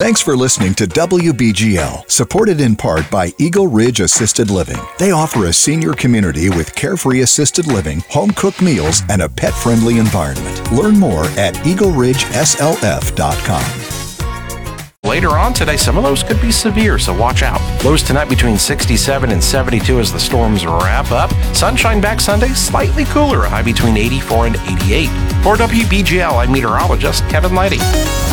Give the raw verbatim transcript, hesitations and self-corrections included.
Thanks for listening to W B G L, supported in part by Eagle Ridge Assisted Living. They offer a senior community with carefree assisted living, home-cooked meals, and a pet-friendly environment. Learn more at eagle ridge s l f dot com. Later on today, some of those could be severe, so watch out. Lows tonight between sixty-seven and seventy-two as the storms wrap up. Sunshine back Sunday, slightly cooler, a high between eighty-four and eighty-eight. For W B G L, I'm meteorologist Kevin Lighty.